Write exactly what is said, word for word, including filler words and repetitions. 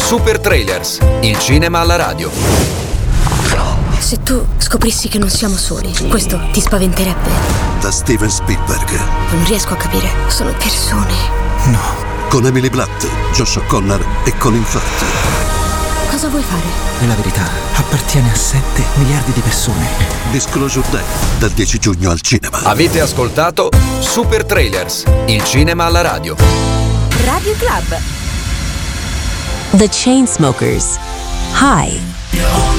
Super Trailers, il cinema alla radio. Se tu scoprissi che non siamo soli, questo ti spaventerebbe? Da Steven Spielberg. Non riesco a capire, sono persone. No. Con Emily Blunt, Josh O'Connor e Colin Firth. Cosa vuoi fare? E la verità appartiene a sette miliardi di persone. Disclosure Day, dal dieci giugno al cinema. Avete ascoltato Super Trailers, il cinema alla radio. Radio Club. The Chainsmokers. Hi.